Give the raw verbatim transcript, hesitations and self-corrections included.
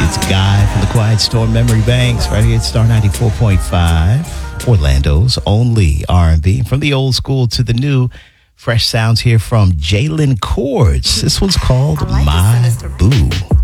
It's Guy from the Quiet Storm Memory Banks right here at Star ninety-four point five. Orlando's only R and B. From the old school to the new, fresh sounds here from Jalen Chords. This one's called like My Boo.